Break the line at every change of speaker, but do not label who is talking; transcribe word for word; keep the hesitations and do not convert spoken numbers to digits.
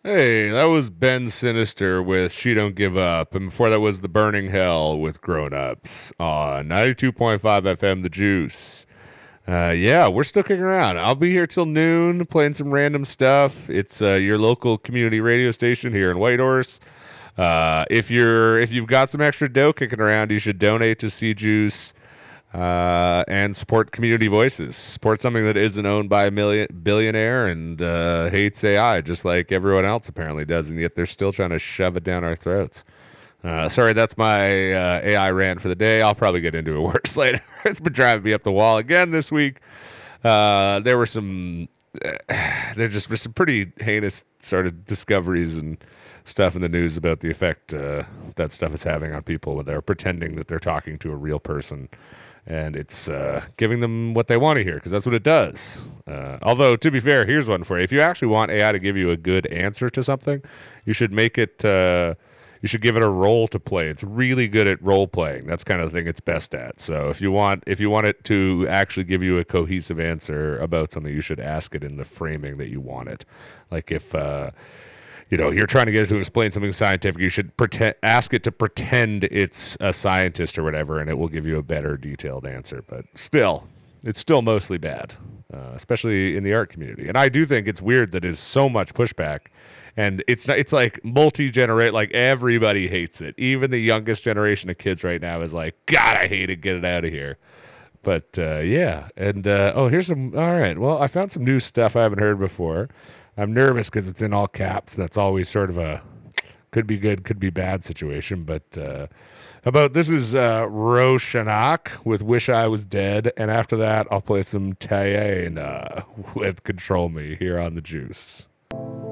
Hey, that was Ben Sinister with She Don't Give Up. And before that was The Burning Hell with Grown Ups on ninety-two point five F M, The Juice. Uh, yeah, we're still kicking around. I'll be here till noon playing some random stuff. It's uh, your local community radio station here in Whitehorse. Uh, if you're if you've got some extra dough kicking around, you should donate to C Juice uh, and support community voices. Support something that isn't owned by a million billionaire and uh, hates A I, just like everyone else apparently does, and yet they're still trying to shove it down our throats. Uh, sorry, that's my uh, A I rant for the day. I'll probably get into it worse later. It's been driving me up the wall again this week. Uh, there were some, uh, there just were some pretty heinous sort of discoveries and stuff in the news about the effect uh, that stuff is having on people when they're pretending that they're talking to a real person. And it's uh, giving them what they want to hear because that's what it does. Uh, although, to be fair, here's one for you. If you actually want A I to give you a good answer to something, you should make it, uh, you should give it a role to play. It's really good at role playing. That's kind of the thing it's best at. So if you want, if you want it to actually give you a cohesive answer about something, you should ask it in the framing that you want it. Like if, uh, you know, you're trying to get it to explain something scientific, you should pretend, ask it to pretend it's a scientist or whatever, and it will give you a better detailed answer. But still, it's still mostly bad, uh, especially in the art community. And I do think it's weird that there's so much pushback, and it's not, it's like multi-generate, like everybody hates it. Even the youngest generation of kids right now is like, God, I hate it, get it out of here. But uh, yeah, and uh, oh, here's some. All right, well, I found some new stuff I haven't heard before. I'm nervous because it's in all caps. That's always sort of a could be good, could be bad situation. But uh, about this is uh, Roshanak with "Wish I Was Dead," and after that, I'll play some Tayen uh, with "Control Me" here on the Juice.